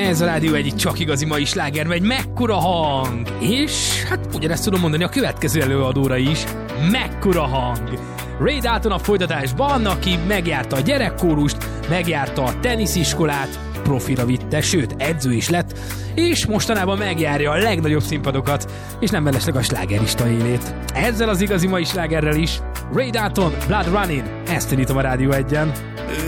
Ez a Rádió egyik csak igazi mai sláger, megy, mekkora hang! És hát ugyanezt tudom mondani a következő előadóra is, mekkora hang! Ray Dalton a folytatásban, aki megjárta a gyerekkórust, megjárta a tenisziskolát, profira vitte, sőt edző is lett, és mostanában megjárja a legnagyobb színpadokat, és nem mellesleg a slágerista élét. Ezzel az igazi mai slágerrel is, Ray Dalton, Blood Running, ezt indítom a Rádió 1-en.